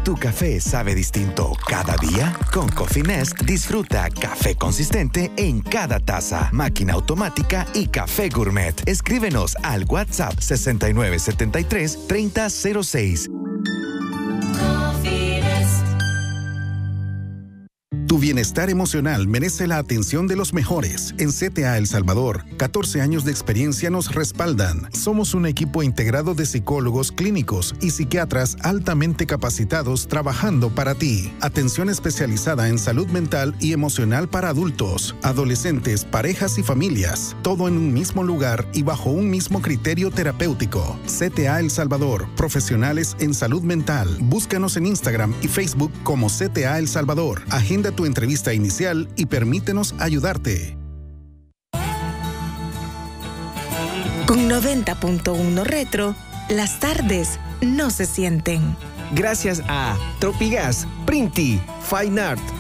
¿Tu café sabe distinto cada día? Con Coffee Nest disfruta café consistente en cada taza, máquina automática y café gourmet. Escríbenos al WhatsApp 6973-3006. Tu bienestar emocional merece la atención de los mejores. En CTA El Salvador, 14 años de experiencia nos respaldan. Somos un equipo integrado de psicólogos clínicos y psiquiatras altamente capacitados trabajando para ti. Atención especializada en salud mental y emocional para adultos, adolescentes, parejas y familias. Todo en un mismo lugar y bajo un mismo criterio terapéutico. CTA El Salvador, profesionales en salud mental. Búscanos en Instagram y Facebook como CTA El Salvador. Agenda tu entrevista inicial y permítenos ayudarte. Con 90.1 Retro, las tardes no se sienten. Gracias a Tropigas, Printi, Fine Art,